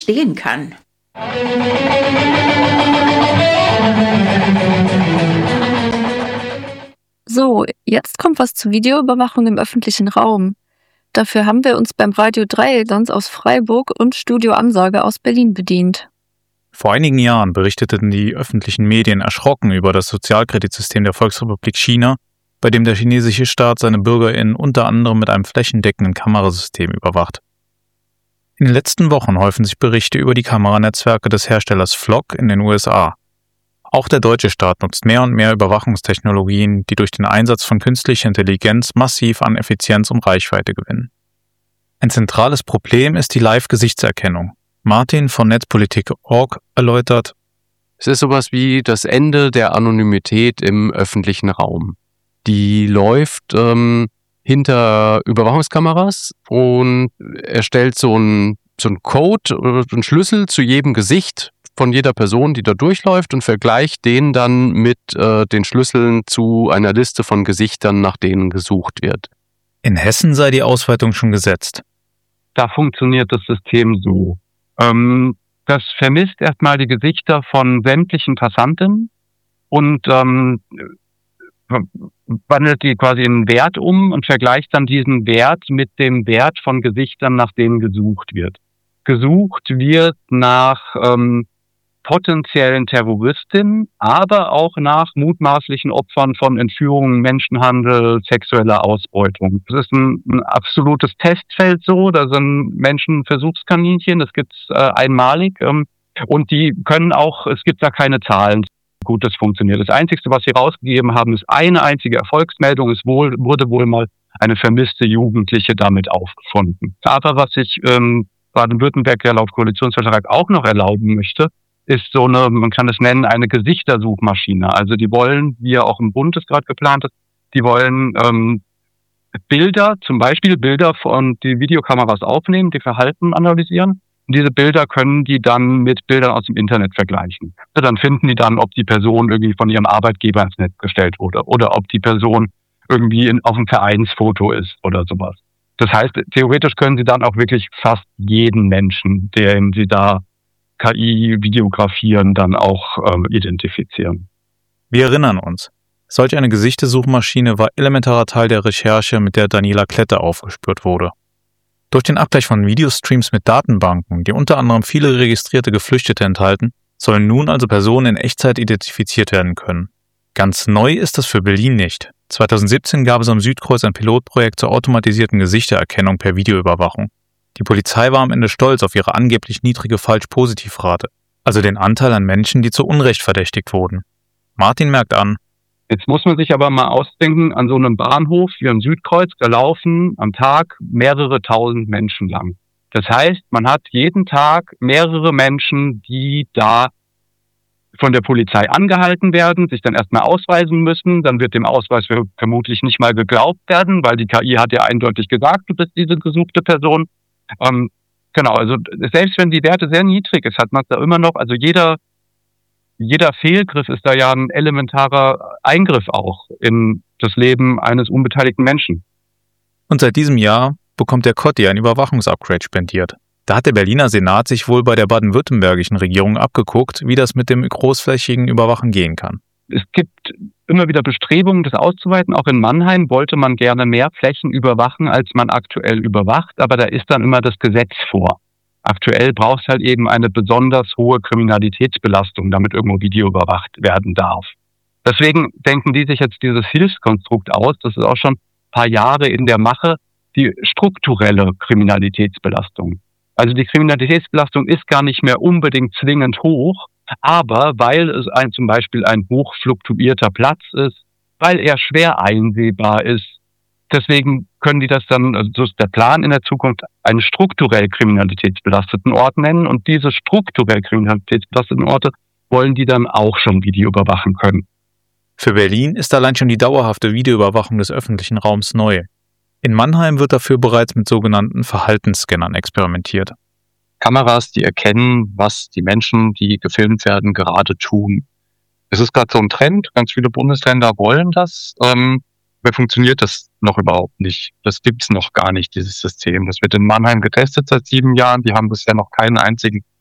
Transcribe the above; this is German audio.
stehen kann. So, jetzt kommt was zur Videoüberwachung im öffentlichen Raum. Dafür haben wir uns beim Radio Dreiecklanz aus Freiburg und Studio Ansage aus Berlin bedient. Vor einigen Jahren berichteten die öffentlichen Medien erschrocken über das Sozialkreditsystem der Volksrepublik China, bei dem der chinesische Staat seine BürgerInnen unter anderem mit einem flächendeckenden Kamerasystem überwacht. In den letzten Wochen häufen sich Berichte über die Kameranetzwerke des Herstellers Flock in den USA. Auch der deutsche Staat nutzt mehr und mehr Überwachungstechnologien, die durch den Einsatz von künstlicher Intelligenz massiv an Effizienz und Reichweite gewinnen. Ein zentrales Problem ist die Live-Gesichtserkennung. Martin von Netzpolitik.org erläutert: Es ist sowas wie das Ende der Anonymität im öffentlichen Raum. Die läuft hinter Überwachungskameras und erstellt so einen Code oder einen Schlüssel zu jedem Gesicht von jeder Person, die da durchläuft, und vergleicht den dann mit den Schlüsseln zu einer Liste von Gesichtern, nach denen gesucht wird. In Hessen sei die Ausweitung schon gesetzt. Da funktioniert das System so. Das vermisst erstmal die Gesichter von sämtlichen Passanten und wandelt die quasi in einen Wert um und vergleicht dann diesen Wert mit dem Wert von Gesichtern, nach denen gesucht wird. Gesucht wird nach potenziellen Terroristinnen, aber auch nach mutmaßlichen Opfern von Entführungen, Menschenhandel, sexueller Ausbeutung. Das ist ein absolutes Testfeld so, da sind Menschen Versuchskaninchen, das gibt's einmalig und die können auch, es gibt da keine Zahlen. Gut, das funktioniert. Das Einzige, was sie rausgegeben haben, ist eine einzige Erfolgsmeldung. Es wurde wohl mal eine vermisste Jugendliche damit aufgefunden. Aber was sich Baden-Württemberg ja laut Koalitionsvertrag auch noch erlauben möchte, ist so eine, man kann es nennen, eine Gesichtersuchmaschine. Also die wollen, wie ja auch im Bund es gerade geplant ist, die wollen Bilder, zum Beispiel Bilder von die Videokameras aufnehmen, die Verhalten analysieren. Und diese Bilder können die dann mit Bildern aus dem Internet vergleichen. Dann finden die dann, ob die Person irgendwie von ihrem Arbeitgeber ins Netz gestellt wurde oder ob die Person irgendwie auf einem Vereinsfoto ist oder sowas. Das heißt, theoretisch können sie dann auch wirklich fast jeden Menschen, den sie da KI videografieren, dann auch identifizieren. Wir erinnern uns, solch eine Gesichtesuchmaschine war elementarer Teil der Recherche, mit der Daniela Klette aufgespürt wurde. Durch den Abgleich von Videostreams mit Datenbanken, die unter anderem viele registrierte Geflüchtete enthalten, sollen nun also Personen in Echtzeit identifiziert werden können. Ganz neu ist das für Berlin nicht. 2017 gab es am Südkreuz ein Pilotprojekt zur automatisierten Gesichtererkennung per Videoüberwachung. Die Polizei war am Ende stolz auf ihre angeblich niedrige Falsch-Positiv-Rate, also den Anteil an Menschen, die zu Unrecht verdächtigt wurden. Martin merkt an: Jetzt muss man sich aber mal ausdenken, an so einem Bahnhof wie am Südkreuz, da laufen am Tag mehrere tausend Menschen lang. Das heißt, man hat jeden Tag mehrere Menschen, die da von der Polizei angehalten werden, sich dann erstmal ausweisen müssen, dann wird dem Ausweis vermutlich nicht mal geglaubt werden, weil die KI hat ja eindeutig gesagt, du bist diese gesuchte Person. Genau, also selbst wenn die Werte sehr niedrig ist, hat man da immer noch, also jeder Fehlgriff ist da ja ein elementarer Eingriff auch in das Leben eines unbeteiligten Menschen. Und seit diesem Jahr bekommt der Kotti ein Überwachungsupgrade spendiert. Da hat der Berliner Senat sich wohl bei der baden-württembergischen Regierung abgeguckt, wie das mit dem großflächigen Überwachen gehen kann. Es gibt immer wieder Bestrebungen, das auszuweiten. Auch in Mannheim wollte man gerne mehr Flächen überwachen, als man aktuell überwacht. Aber da ist dann immer das Gesetz vor. Aktuell braucht es halt eben eine besonders hohe Kriminalitätsbelastung, damit irgendwo Video überwacht werden darf. Deswegen denken die sich jetzt dieses Hilfskonstrukt aus. Das ist auch schon ein paar Jahre in der Mache. Die strukturelle Kriminalitätsbelastung. Also die Kriminalitätsbelastung ist gar nicht mehr unbedingt zwingend hoch, aber weil es zum Beispiel ein hoch fluktuierter Platz ist, weil er schwer einsehbar ist, deswegen können die das dann, also das ist der Plan in der Zukunft, einen strukturell kriminalitätsbelasteten Ort nennen, und diese strukturell kriminalitätsbelasteten Orte wollen die dann auch schon Video überwachen können. Für Berlin ist allein schon die dauerhafte Videoüberwachung des öffentlichen Raums neu. In Mannheim wird dafür bereits mit sogenannten Verhaltensscannern experimentiert. Kameras, die erkennen, was die Menschen, die gefilmt werden, gerade tun. Es ist gerade so ein Trend, ganz viele Bundesländer wollen das. Dabei funktioniert das noch überhaupt nicht. Das gibt's noch gar nicht, dieses System. Das wird in Mannheim getestet seit 7 Jahren. Die haben bisher noch keinen einzigen